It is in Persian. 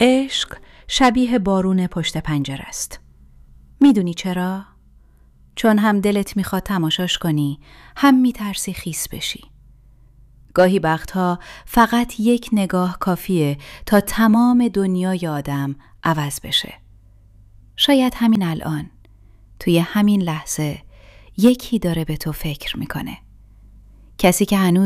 عشق شبیه بارون پشت پنجره است. میدونی چرا؟ چون هم دلت میخواد تماشاش کنی، هم میترسی خیس بشی. گاهی وقتها فقط یک نگاه کافیه تا تمام دنیای آدم عوض بشه. شاید همین الان، توی همین لحظه، یکی داره به تو فکر میکنه. کسی که هنوز